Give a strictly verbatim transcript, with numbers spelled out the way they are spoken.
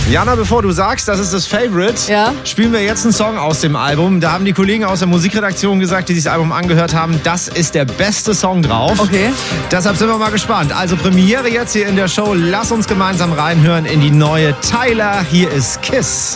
Jana, bevor du sagst, das ist das Favorite, ja? spielen wir jetzt einen Song aus dem Album. Da haben die Kollegen aus der Musikredaktion gesagt, die sich das Album angehört haben, das ist der beste Song drauf. Okay. Deshalb sind wir mal gespannt. Also Premiere jetzt hier in der Show. Lass uns gemeinsam reinhören in die neue Tyler. Hier ist Kiss.